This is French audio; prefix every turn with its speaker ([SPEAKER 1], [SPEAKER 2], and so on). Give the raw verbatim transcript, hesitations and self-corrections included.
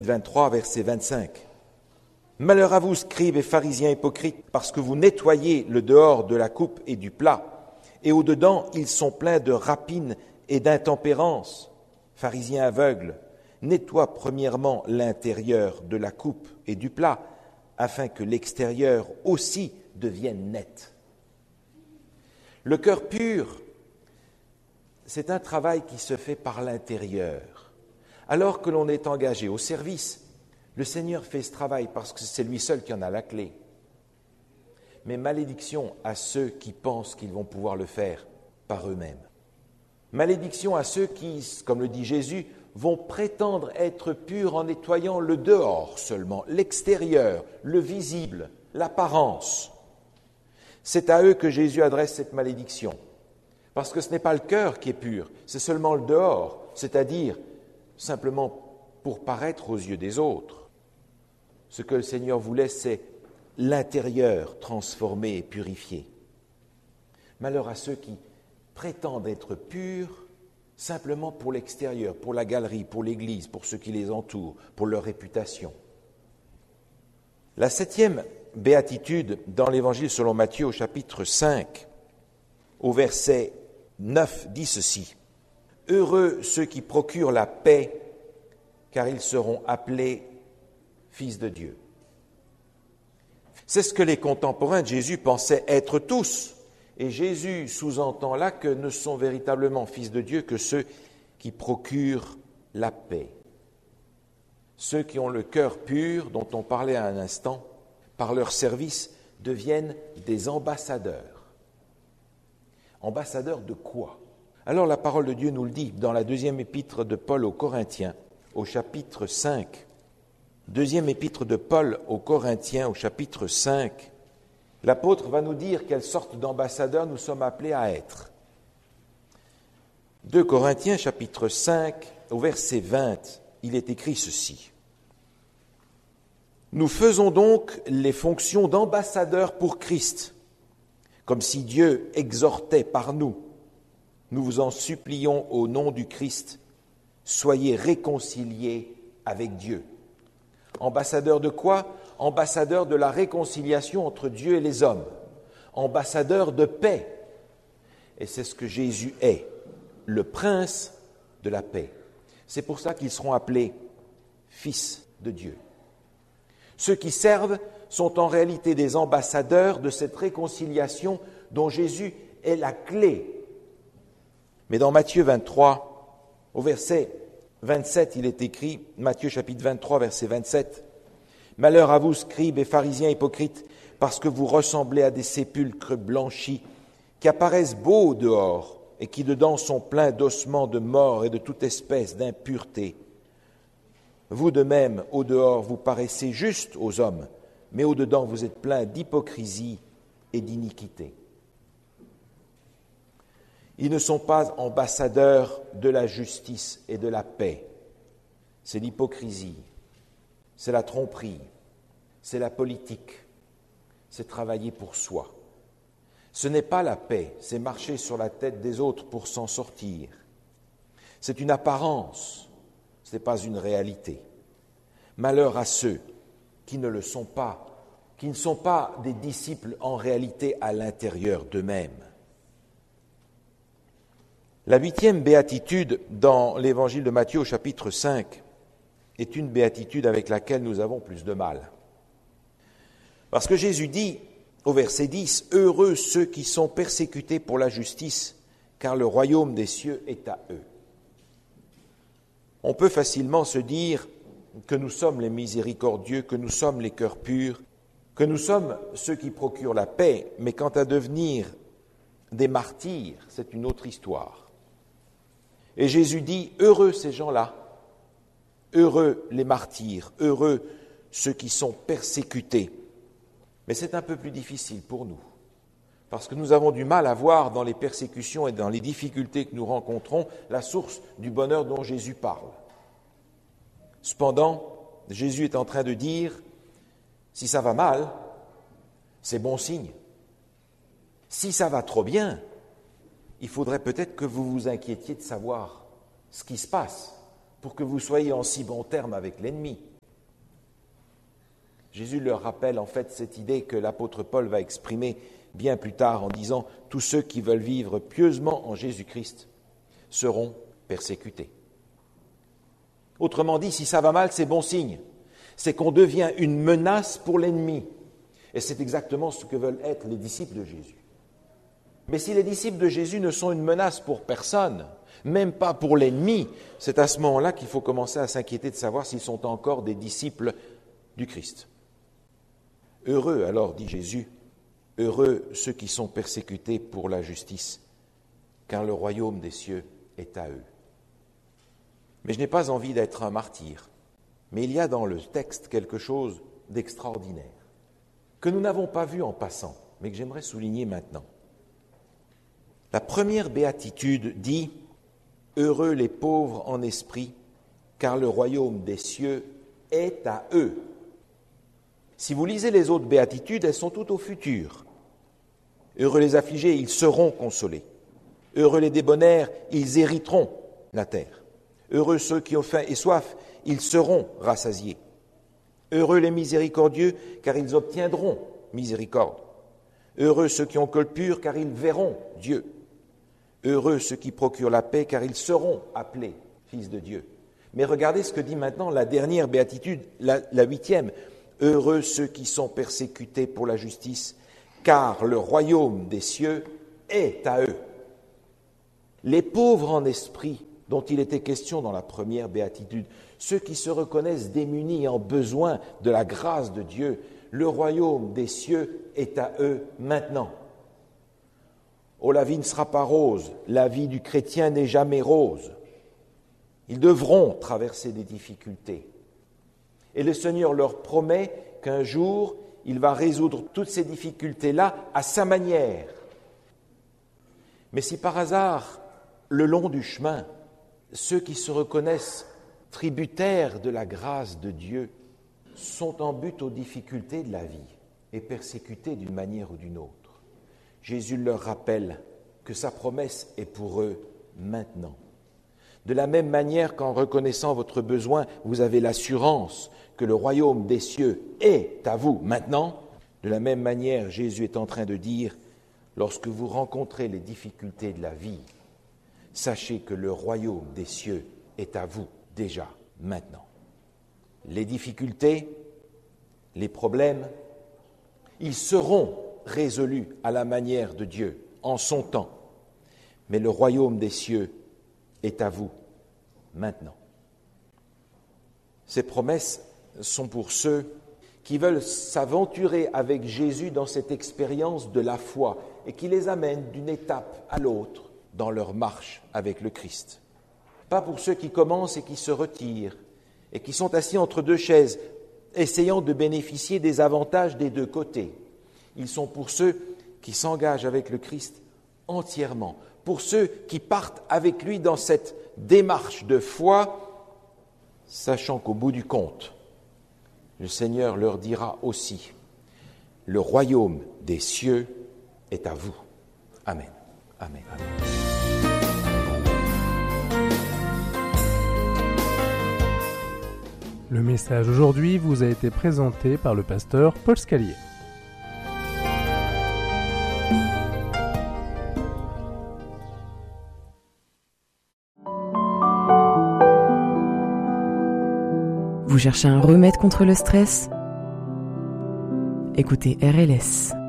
[SPEAKER 1] vingt-trois, verset vingt-cinq. « Malheur à vous, scribes et pharisiens hypocrites, parce que vous nettoyez le dehors de la coupe et du plat, et au-dedans ils sont pleins de rapines et d'intempérance. Pharisiens aveugles, nettoie premièrement l'intérieur de la coupe et du plat, afin que l'extérieur aussi devienne net. » Le cœur pur, c'est un travail qui se fait par l'intérieur. Alors que l'on est engagé au service, le Seigneur fait ce travail parce que c'est lui seul qui en a la clé. Mais malédiction à ceux qui pensent qu'ils vont pouvoir le faire par eux-mêmes. Malédiction à ceux qui, comme le dit Jésus, vont prétendre être purs en nettoyant le dehors seulement, l'extérieur, le visible, l'apparence. C'est à eux que Jésus adresse cette malédiction. Parce que ce n'est pas le cœur qui est pur, c'est seulement le dehors, c'est-à-dire simplement pour paraître aux yeux des autres. Ce que le Seigneur voulait, c'est l'intérieur transformé et purifié. Malheur à ceux qui prétendent être purs simplement pour l'extérieur, pour la galerie, pour l'Église, pour ceux qui les entourent, pour leur réputation. La septième béatitude dans l'Évangile selon Matthieu au chapitre cinq, au verset neuf, dit ceci. « Heureux ceux qui procurent la paix, car ils seront appelés fils de Dieu. » C'est ce que les contemporains de Jésus pensaient être tous. Et Jésus sous-entend là que ne sont véritablement fils de Dieu que ceux qui procurent la paix. Ceux qui ont le cœur pur, dont on parlait à un instant, par leur service, deviennent des ambassadeurs. Ambassadeurs de quoi ? Alors la parole de Dieu nous le dit dans la deuxième épître de Paul aux Corinthiens, au chapitre cinq. Deuxième épître de Paul aux Corinthiens, au chapitre cinq. L'apôtre va nous dire quelle sorte d'ambassadeurs nous sommes appelés à être. deux Corinthiens, chapitre cinq, au verset vingt, il est écrit ceci. « Nous faisons donc les fonctions d'ambassadeurs pour Christ, comme si Dieu exhortait par nous. Nous vous en supplions au nom du Christ, soyez réconciliés avec Dieu. » Ambassadeurs de quoi ? Ambassadeurs de la réconciliation entre Dieu et les hommes. Ambassadeurs de paix. Et c'est ce que Jésus est, le prince de la paix. C'est pour ça qu'ils seront appelés fils de Dieu. Ceux qui servent sont en réalité des ambassadeurs de cette réconciliation dont Jésus est la clé. Mais dans Matthieu vingt-trois, au verset vingt-sept, il est écrit, Matthieu chapitre vingt-trois, verset vingt-sept, « Malheur à vous, scribes et pharisiens hypocrites, parce que vous ressemblez à des sépulcres blanchis, qui apparaissent beaux au dehors, et qui dedans sont pleins d'ossements de mort et de toute espèce d'impureté. Vous de même, au dehors, vous paraissez justes aux hommes, mais au dedans, vous êtes pleins d'hypocrisie et d'iniquité. » Ils ne sont pas ambassadeurs de la justice et de la paix. C'est l'hypocrisie, c'est la tromperie, c'est la politique, c'est travailler pour soi. Ce n'est pas la paix, c'est marcher sur la tête des autres pour s'en sortir. C'est une apparence, ce n'est pas une réalité. Malheur à ceux qui ne le sont pas, qui ne sont pas des disciples en réalité à l'intérieur d'eux-mêmes. La huitième béatitude dans l'évangile de Matthieu au chapitre cinq est une béatitude avec laquelle nous avons plus de mal. Parce que Jésus dit au verset dix, « Heureux ceux qui sont persécutés pour la justice, car le royaume des cieux est à eux. » On peut facilement se dire que nous sommes les miséricordieux, que nous sommes les cœurs purs, que nous sommes ceux qui procurent la paix, mais quant à devenir des martyrs, c'est une autre histoire. Et Jésus dit, heureux ces gens-là, heureux les martyrs, heureux ceux qui sont persécutés. Mais c'est un peu plus difficile pour nous, parce que nous avons du mal à voir dans les persécutions et dans les difficultés que nous rencontrons la source du bonheur dont Jésus parle. Cependant, Jésus est en train de dire, si ça va mal, c'est bon signe. Si ça va trop bien, il faudrait peut-être que vous vous inquiétiez de savoir ce qui se passe pour que vous soyez en si bon terme avec l'ennemi. Jésus leur rappelle en fait cette idée que l'apôtre Paul va exprimer bien plus tard en disant « Tous ceux qui veulent vivre pieusement en Jésus-Christ seront persécutés ». Autrement dit, si ça va mal, c'est bon signe. C'est qu'on devient une menace pour l'ennemi. Et c'est exactement ce que veulent être les disciples de Jésus. Mais si les disciples de Jésus ne sont une menace pour personne, même pas pour l'ennemi, c'est à ce moment-là qu'il faut commencer à s'inquiéter de savoir s'ils sont encore des disciples du Christ. Heureux, alors, dit Jésus, heureux ceux qui sont persécutés pour la justice, car le royaume des cieux est à eux. Mais je n'ai pas envie d'être un martyr, mais il y a dans le texte quelque chose d'extraordinaire, que nous n'avons pas vu en passant, mais que j'aimerais souligner maintenant. La première béatitude dit « Heureux les pauvres en esprit, car le royaume des cieux est à eux. » Si vous lisez les autres béatitudes, elles sont toutes au futur. Heureux les affligés, ils seront consolés. Heureux les débonnaires, ils hériteront la terre. Heureux ceux qui ont faim et soif, ils seront rassasiés. Heureux les miséricordieux, car ils obtiendront miséricorde. Heureux ceux qui ont cœur pur, car ils verront Dieu. Heureux ceux qui procurent la paix, car ils seront appelés fils de Dieu. Mais regardez ce que dit maintenant la dernière béatitude, la, la huitième. Heureux ceux qui sont persécutés pour la justice, car le royaume des cieux est à eux. Les pauvres en esprit, dont il était question dans la première béatitude, ceux qui se reconnaissent démunis et en besoin de la grâce de Dieu, le royaume des cieux est à eux maintenant. Oh, la vie ne sera pas rose, la vie du chrétien n'est jamais rose. Ils devront traverser des difficultés. Et le Seigneur leur promet qu'un jour, il va résoudre toutes ces difficultés-là à sa manière. Mais si par hasard, le long du chemin, ceux qui se reconnaissent tributaires de la grâce de Dieu sont en butte aux difficultés de la vie et persécutés d'une manière ou d'une autre, Jésus leur rappelle que sa promesse est pour eux maintenant. De la même manière qu'en reconnaissant votre besoin, vous avez l'assurance que le royaume des cieux est à vous maintenant, de la même manière, Jésus est en train de dire, lorsque vous rencontrez les difficultés de la vie, sachez que le royaume des cieux est à vous déjà maintenant. Les difficultés, les problèmes, ils seront résolus à la manière de Dieu, en son temps. Mais le royaume des cieux est à vous maintenant. Ces promesses sont pour ceux qui veulent s'aventurer avec Jésus dans cette expérience de la foi et qui les amènent d'une étape à l'autre dans leur marche avec le Christ. Pas pour ceux qui commencent et qui se retirent et qui sont assis entre deux chaises, essayant de bénéficier des avantages des deux côtés. Ils sont pour ceux qui s'engagent avec le Christ entièrement, pour ceux qui partent avec lui dans cette démarche de foi, sachant qu'au bout du compte, le Seigneur leur dira aussi, le royaume des cieux est à vous. Amen. Amen. Amen.
[SPEAKER 2] Le message aujourd'hui vous a été présenté par le pasteur Paul Scalier.
[SPEAKER 3] Vous cherchez un remède contre le stress ? Écoutez R L S.